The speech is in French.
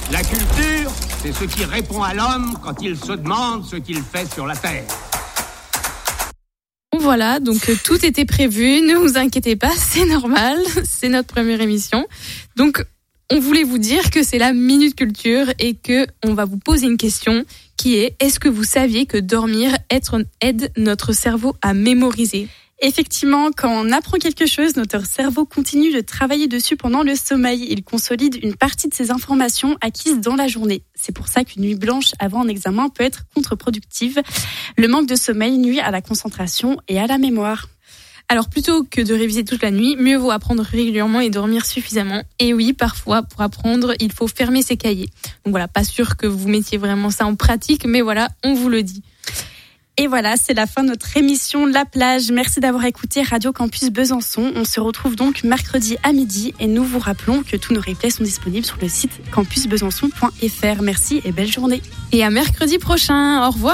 La culture, c'est ce qui répond à l'homme quand il se demande ce qu'il fait sur la terre. Voilà, donc tout était prévu, ne vous inquiétez pas, c'est normal, c'est notre première émission. Donc on voulait vous dire que c'est la Minute Culture et que on va vous poser une question qui est: est-ce que vous saviez que dormir aide notre cerveau à mémoriser ? Effectivement, quand on apprend quelque chose, notre cerveau continue de travailler dessus pendant le sommeil. Il consolide une partie de ces informations acquises dans la journée. C'est pour ça qu'une nuit blanche avant un examen peut être contre-productive. Le manque de sommeil nuit à la concentration et à la mémoire. Alors plutôt que de réviser toute la nuit, mieux vaut apprendre régulièrement et dormir suffisamment. Et oui, parfois, pour apprendre, il faut fermer ses cahiers. Donc voilà, pas sûr que vous mettiez vraiment ça en pratique, mais voilà, on vous le dit. Et voilà, c'est la fin de notre émission La Plage. Merci d'avoir écouté Radio Campus Besançon. On se retrouve donc mercredi à midi et nous vous rappelons que tous nos replays sont disponibles sur le site campusbesançon.fr. Merci et belle journée. Et à mercredi prochain. Au revoir.